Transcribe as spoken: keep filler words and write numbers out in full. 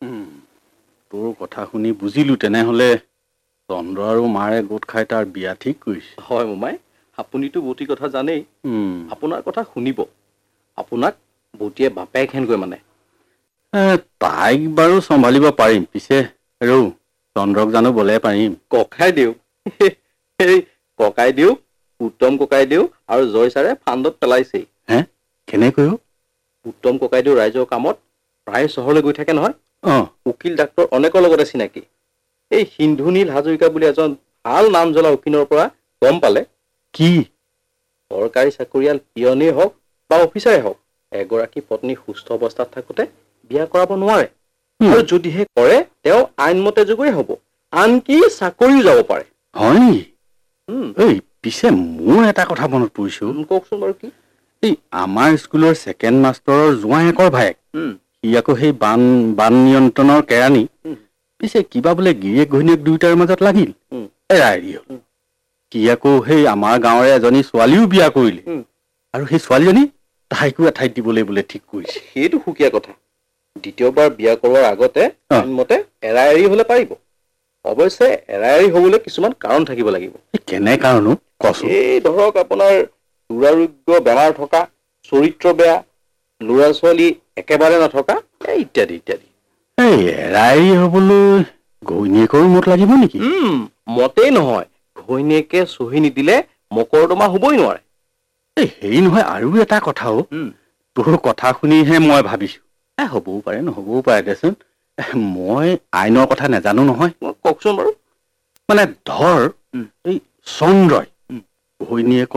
তোৰ কথা শুনি বুজিলো তেনেহলে চন্দ্ৰ আৰু মাৰে গোট খাই তাৰ বিয়া ঠিক কৰিছে। হয় মোমাই, আপুনিতো বতী কথা জানেই। আপোনাৰ কথা শুনিব, আপোনাক বতীয়ে বাপেক হেনকৈ মানে। তাইক বাৰু চম্ভালিব পাৰিম, পিছে ৰৌ চন্দ্ৰক জানো বলে পাৰিম? ককাই দেউ এই ককাই দেউ, উত্তম ককাই দেউ আৰু জয় ছাৰে ফান্দত পেলাইছেই। হে কেনেকৈ? উত্তম ককাইদেউ ৰাইজৰ কামত প্ৰায় চহৰলৈ গৈ থাকে নহয়। অ উকিল ডাক্তৰ অনেকৰ লগতে চিনাকি। এই সিন্ধুনীল হাজৰিকা বুলি এজন ভাল নাম জ্বলা উকিলৰ পৰা গম পালে কি চৰকাৰী চাকৰিয়াল পিয়নেই হওক বা অফিচাৰে হওক, এগৰাকী পত্নী সুস্থ অৱস্থাত থাকোতে বিয়া কৰাব নোৱাৰে। আৰু যদিহে কৰে তেওঁ আইনমতে যোগৰে হব, আনকি চাকৰিও যাব পাৰে। হয় নেকি? এই পিছে মোৰ এটা কথা মনত পৰিছো। কওকচোন বাৰু কি? এই আমাৰ স্কুলৰ ছেকেণ্ড মাষ্টৰৰ জোঁৱায়েকৰ ভায়েক, সি আকৌ সেই বান বান নিয়ন্ত্ৰণৰ কেৰাণী। পিছে কিবা বোলে গিৰিয়েক ঘৈণীয়েক দুয়োটাৰ মাজত লাগিল, এৰা এৰি হল। সি আকৌ সেই আমাৰ গাঁৱৰে এজনী ছোৱালীও বিয়া কৰিলে, আৰু সেই ছোৱালীজনী তাইকো এঠাইত দিবলৈ বোলে ঠিক কৰিছে। সেইটো সুকীয়া কথা। দ্বিতীয়বাৰ বিয়া কৰোৱাৰ আগতে আইনমতে এৰা এৰি হলে পাৰিব। অৱশ্যে এৰা এৰি হবলৈ কিছুমান কাৰণ থাকিব লাগিব। কেনে কাৰণো কচোন? এই ধৰক আপোনাৰ দুৰাৰোগ্য বেমাৰ থকা, চৰিত্ৰ বেয়া, ল'ৰা ছোৱালী একেবাৰে নথকা, এই ইত্যাদি ইত্যাদি। এই এৰা এৰি হবলৈ ঘৈণীয়েকৰো মত লাগিব নেকি? উম মতেই নহয়, ঘৈণীয়েকে চহি নিদিলে মকৰ্দমা হবই নোৱাৰে। এই হেৰি নহয়, আৰু এটা কথাও তোৰ কথা শুনিহে মই ভাবিছো, এ হবও পাৰে নহবও পাৰে দেচোন, মই আইনৰ কথা নাজানো নহয়। কওকচোন বাৰু। মানে ধৰ এই চন্দ্ৰই ঘৈণীয়েকৰ